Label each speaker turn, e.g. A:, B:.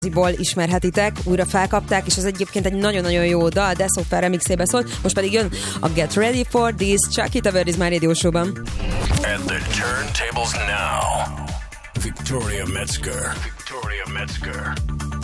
A: ból ismerhetitek, újra felkapták, és ez egyébként egy nagyon-nagyon jó dal, de Software remixébe szólt. Most pedig jön a Get Ready for This, Chuck It Over Is My Radio Show-ban.
B: At the turntables now, Victoria Metzger. Victoria Metzger.